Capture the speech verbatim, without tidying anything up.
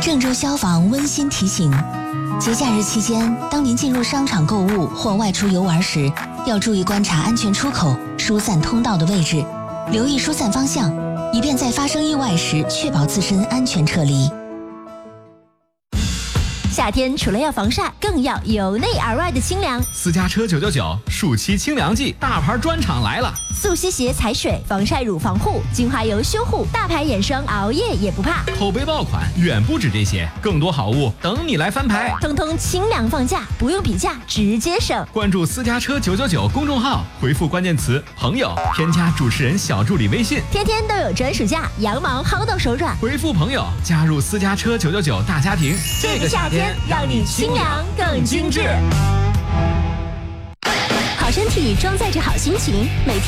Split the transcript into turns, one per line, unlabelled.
郑州消防温馨提醒：节假日期间，当您进入商场购物或外出游玩时，要注意观察安全出口、疏散通道的位置，留意疏散方向，以便在发生意外时确保自身安全撤离。
夏天除了要防晒，更要由内而外的清凉。
私家车九九九暑期清凉季大牌专场来了，
速吸鞋踩水，防晒乳防护，精华油修护，大牌眼霜熬夜也不怕。
口碑爆款远不止这些，更多好物等你来翻牌，
通通清凉放价，不用比价，直接省。
关注私家车九九九公众号，回复关键词朋友，添加主持人小助理微信，
天天都有专属价，羊毛薅到手软。
回复朋友，加入私家车九九九大家庭，
这个夏天让你清凉更精致。好身体装载着好心情，每天